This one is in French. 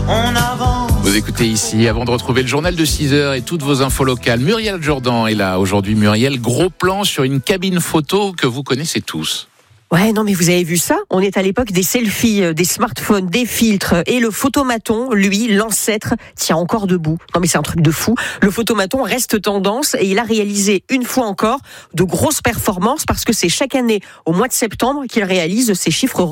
on avance. Vous écoutez ici, avant de retrouver le journal de 6h et toutes vos infos locales, Muriel Jourdan est là aujourd'hui. Muriel, gros plan sur une cabine photo que vous connaissez tous. Ouais, non, mais vous avez vu ça ? On est à l'époque des selfies, des smartphones, des filtres. Et le photomaton, lui, l'ancêtre, tient encore debout. Non, mais c'est un truc de fou. Le photomaton reste tendance et il a réalisé une fois encore de grosses performances parce que c'est chaque année, au mois de septembre, qu'il réalise ces chiffres